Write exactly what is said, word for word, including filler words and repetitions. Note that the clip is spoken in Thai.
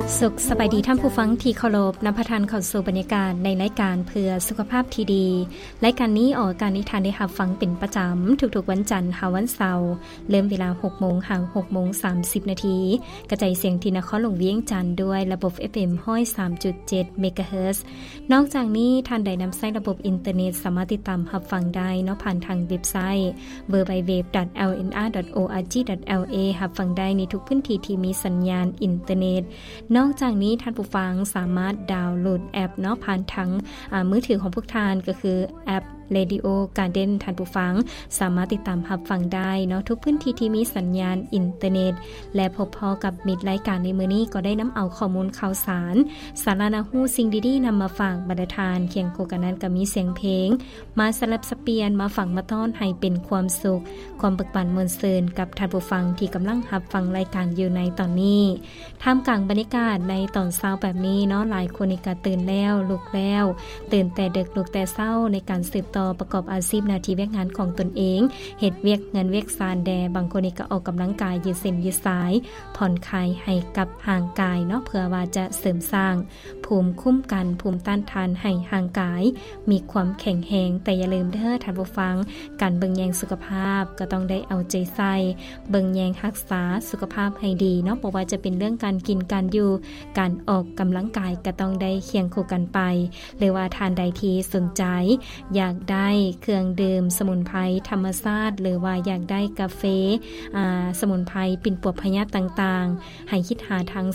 สุขสบายดีท่านผู้ฟังที่เคารพนำพระทานเข้าสู่บรรยากาศในรายการเพื่อสุขภาพที่ดีรายการนี้ออกอากาศนิทานได้รับฟังเป็นประจำทุกๆวันจันทร์หาวันเสาร์เริ่มเวลา หกโมง ถึง หกโมงสามสิบ นาทีกระจายเสียงที่นครหลวงเวียงจันทร์ด้วยระบบ เอฟ เอ็ม หนึ่งศูนย์สามจุดเจ็ด เมกะเฮิรตซ์นอกจากนี้ท่านใดนำใช้ระบบอินเทอร์เน็ตสามารถติดตามรับฟังได้เนาะผ่านทางเว็บไซต์ ดับเบิลยู ดับเบิลยู ดับเบิลยู ดอท แอล เอ็น อาร์ ดอท โอ อาร์ จี ดอท แอล เอ รับฟังได้ในทุกพื้นที่ที่มีสัญญาณอินเทอร์เน็ตนอกจากนี้ท่านผู้ฟังสามารถดาวน์โหลดแอปเนาะผ่านทั้งมือถือของพวกท่านก็คือแอปRadio Garden ท่านผู้ฟังสามารถติดตามรับฟังได้เนาะทุกพื้นที่ที่มีสัญญาณอินเทอร์เน็ตและพบพอกับมิตรรายการในมื้อนี้ก็ได้นำเอาข้อมูลข่าวสารสาระน่ารู้สิ่งดีๆนำมาฝากบรรดาทานเคียงคู่กันนั้นก็มีเสียงเพลงมาสลับสเปียนมาฟังมาต้อนให้เป็นความสุขความเบิกบานมวลซื่นกับท่านผู้ฟังที่กำลังรับฟังรายการอยู่ในตอนนี้ท่ามกลางบรรยากาศในตอนเช้าแบบนี้เนาะหลายคนก็ตื่นแล้วลุกแล้วตื่นแต่ดึกลุกแต่เช้าในการสืบต่อประกอบอาชีพหน้าที่เวียกงานของตนเองเฮ็ดเวียกเงินเวียกซานแดบางคนก็ออกกำลังกายยืดเส้นยืดสายผ่อนคลายให้กับร่างกายเนาะเพื่อว่าจะเสริมสร้างภูมิคุ้มกันภูมิต้านทานให้ร่างกายมีความแข็งแรงแต่อย่าลืมเด้อท่านผู้ฟังการเบิ่งแยงสุขภาพก็ต้องได้เอาใจใส่เบิ่งแยงรักษาสุขภาพให้ดีเนาะบ่ว่าจะเป็นเรื่องการกินการอยู่การออกกำลังกายก็ต้องได้เคียงคู่กันไปหรือว่าทานใดที่สนใจอยากได้เครื่องดื่มสมุนไพรธรรมชาติหรือว่าอยากได้กาแฟอ่าสมุนไพรปิ่นปวดพยาธิต่างๆให้คิดหาทาง